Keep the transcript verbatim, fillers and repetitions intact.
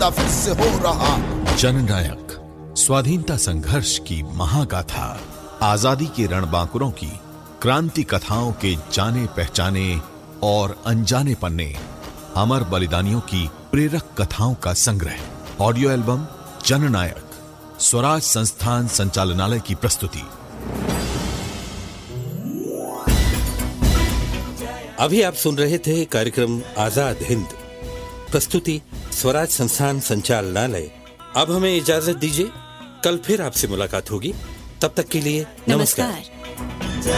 पैदा फिर से हो रहा। जननायक, स्वाधीनता संघर्ष की महागाथा, आजादी के रणबांकुरों की क्रांति कथाओं के जाने पहचाने और अनजाने पन्ने, अमर बलिदानियों की प्रेरक कथाओं का संग्रह। ऑडियो एल्बम जननायक, स्वराज संस्थान संचालनालय की प्रस्तुति। अभी आप सुन रहे थे कार्यक्रम आजाद हिंद, प्रस्तुति स्वराज संस्थान संचालनालय। अब हमें इजाजत दीजिए, कल फिर आपसे मुलाकात होगी। तब तक के लिए नमस्कार, नमस्कार।